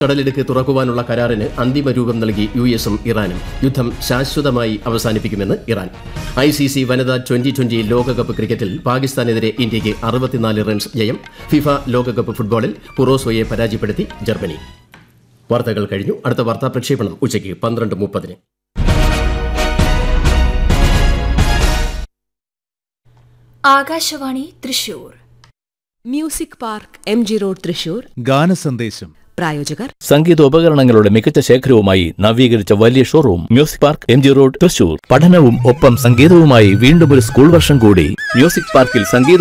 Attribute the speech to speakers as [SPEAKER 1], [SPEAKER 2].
[SPEAKER 1] കടലിടുക്ക് തുറക്കുവാനുള്ള കരാറിന് അന്തിമ രൂപം നൽകി യുഎസും ഇറാനും. യുദ്ധം ശാശ്വതമായി അവസാനിപ്പിക്കുമെന്ന് ഇറാൻ. ICC വനിതാ 2020 ലോകകപ്പ് ക്രിക്കറ്റിൽ പാകിസ്ഥാനെതിരെ ഇന്ത്യയ്ക്ക് 64 റൺസ് ജയം. ഫിഫ ലോകകപ്പ് ഫുട്ബോളിൽ കുറോസോയെ പരാജയപ്പെടുത്തി ജർമ്മനി. വാർത്തകൾ കഴിഞ്ഞു. അടുത്ത വാർത്താ പ്രക്ഷേപണം ഉച്ചയ്ക്ക് 12:30.
[SPEAKER 2] Akashvani Thrissur.
[SPEAKER 3] Music park MG road Thrissur.
[SPEAKER 4] ഗാനസന്ദേശം.
[SPEAKER 3] പ്രായോജകർ
[SPEAKER 5] സംഗീതോപകരണങ്ങളുടെ മികച്ച ശേഖരവുമായി നവീകരിച്ച വലിയ showroom music park MG road Thrissur. പഠനവും ഒപ്പം സംഗീതവുമായി വീണ്ടും ഒരു സ്കൂൾ വർഷം കൂടി. മ്യൂസിക് പാർക്കിൽ സംഗീത